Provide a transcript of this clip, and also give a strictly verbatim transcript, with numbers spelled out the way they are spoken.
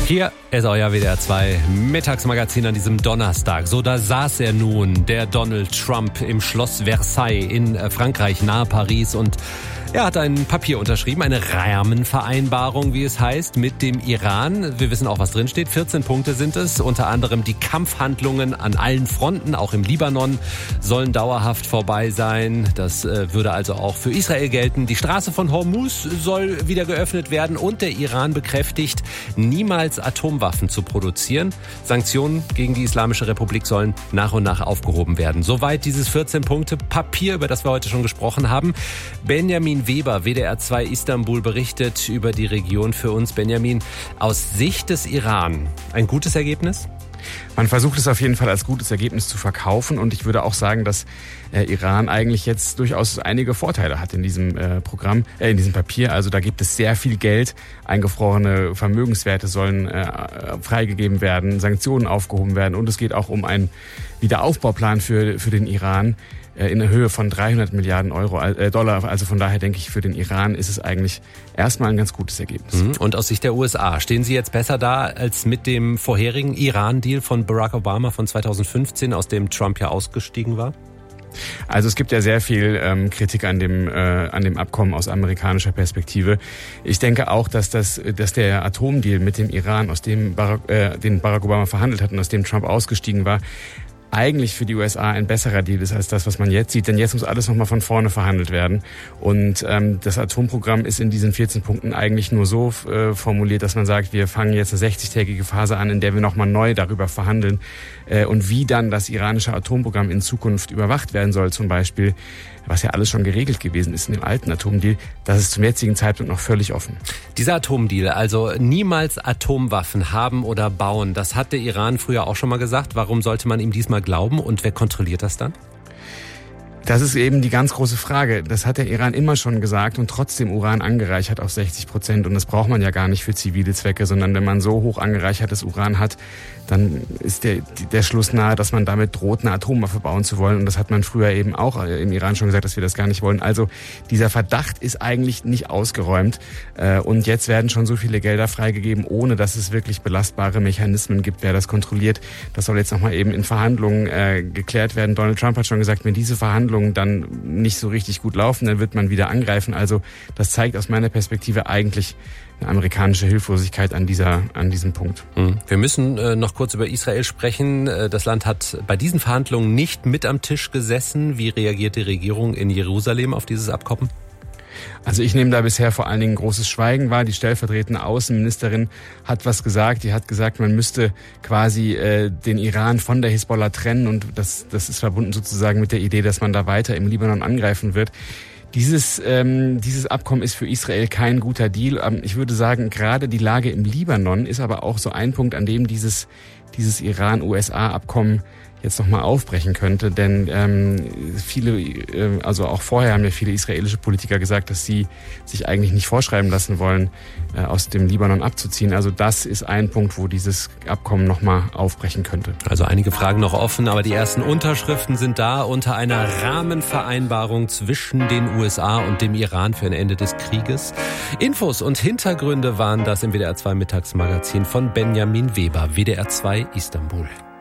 Hier ist euer W D R zwei Mittagsmagazin an diesem Donnerstag. So, da saß er nun, der Donald Trump, im Schloss Versailles in Frankreich, nahe Paris, und er hat ein Papier unterschrieben, eine Rahmenvereinbarung, wie es heißt, mit dem Iran. Wir wissen auch, was drin steht. vierzehn Punkte sind es. Unter anderem die Kampfhandlungen an allen Fronten, auch im Libanon, sollen dauerhaft vorbei sein. Das äh, würde also auch für Israel gelten. Die Straße von Hormuz soll wieder geöffnet werden und der Iran bekräftigt, niemals Atomwaffen zu produzieren. Sanktionen gegen die Islamische Republik sollen nach und nach aufgehoben werden. Soweit dieses vierzehn Punkte Papier, über das wir heute schon gesprochen haben. Benjamin Weber, W D R zwei Istanbul, berichtet über die Region für uns. Benjamin, aus Sicht des Iran ein gutes Ergebnis? Man versucht es auf jeden Fall als gutes Ergebnis zu verkaufen, und ich würde auch sagen, dass äh, Iran eigentlich jetzt durchaus einige Vorteile hat in diesem äh, Programm, äh, in diesem Papier. Also da gibt es sehr viel Geld, eingefrorene Vermögenswerte sollen äh, freigegeben werden, Sanktionen aufgehoben werden, und es geht auch um einen Wiederaufbauplan für für den Iran in der Höhe von dreihundert Milliarden Euro, äh, Dollar. Also von daher denke ich, für den Iran ist es eigentlich erstmal ein ganz gutes Ergebnis. Und aus Sicht der U S A, stehen Sie jetzt besser da als mit dem vorherigen Iran-Deal von Barack Obama von zweitausendfünfzehn, aus dem Trump ja ausgestiegen war? Also es gibt ja sehr viel ähm, Kritik an dem äh, an dem Abkommen aus amerikanischer Perspektive. Ich denke auch, dass das dass der Atomdeal mit dem Iran, aus dem Barack, äh, den Barack Obama verhandelt hat und aus dem Trump ausgestiegen war, eigentlich für die U S A ein besserer Deal ist als das, was man jetzt sieht. Denn jetzt muss alles nochmal von vorne verhandelt werden. Und ähm, das Atomprogramm ist in diesen vierzehn Punkten eigentlich nur so äh, formuliert, dass man sagt, wir fangen jetzt eine sechzigtägige Phase an, in der wir nochmal neu darüber verhandeln. Äh, und wie dann das iranische Atomprogramm in Zukunft überwacht werden soll, zum Beispiel, was ja alles schon geregelt gewesen ist in dem alten Atomdeal, das ist zum jetzigen Zeitpunkt noch völlig offen. Dieser Atomdeal, also niemals Atomwaffen haben oder bauen, das hat der Iran früher auch schon mal gesagt. Warum sollte man ihm diesmal glauben, und wer kontrolliert das dann? Das ist eben die ganz große Frage. Das hat der Iran immer schon gesagt und trotzdem Uran angereichert auf sechzig Prozent. Und das braucht man ja gar nicht für zivile Zwecke, sondern wenn man so hoch angereichertes Uran hat, dann ist der, der Schluss nahe, dass man damit droht, eine Atomwaffe bauen zu wollen. Und das hat man früher eben auch im Iran schon gesagt, dass wir das gar nicht wollen. Also dieser Verdacht ist eigentlich nicht ausgeräumt. Und jetzt werden schon so viele Gelder freigegeben, ohne dass es wirklich belastbare Mechanismen gibt, wer das kontrolliert. Das soll jetzt nochmal eben in Verhandlungen äh, geklärt werden. Donald Trump hat schon gesagt, wenn diese Verhandlungen dann nicht so richtig gut laufen, dann wird man wieder angreifen. Also das zeigt aus meiner Perspektive eigentlich eine amerikanische Hilflosigkeit an dieser, an diesem Punkt. Wir müssen äh, noch kurz über Israel sprechen. Das Land hat bei diesen Verhandlungen nicht mit am Tisch gesessen. Wie reagiert die Regierung in Jerusalem auf dieses Abkommen? Also ich nehme da bisher vor allen Dingen großes Schweigen wahr. Die stellvertretende Außenministerin hat was gesagt. Die hat gesagt, man müsste quasi äh, den Iran von der Hisbollah trennen, und das, das ist verbunden sozusagen mit der Idee, dass man da weiter im Libanon angreifen wird. Dieses, ähm, dieses Abkommen ist für Israel kein guter Deal. Ich würde sagen, gerade die Lage im Libanon ist aber auch so ein Punkt, an dem dieses, dieses Iran-U S A-Abkommen jetzt nochmal aufbrechen könnte, denn ähm, viele, äh, also auch vorher haben ja viele israelische Politiker gesagt, dass sie sich eigentlich nicht vorschreiben lassen wollen, äh, aus dem Libanon abzuziehen. Also das ist ein Punkt, wo dieses Abkommen nochmal aufbrechen könnte. Also einige Fragen noch offen, aber die ersten Unterschriften sind da unter einer Rahmenvereinbarung zwischen den U S A und dem Iran für ein Ende des Krieges. Infos und Hintergründe waren das im W D R zwei Mittagsmagazin von Benjamin Weber, W D R zwei Istanbul.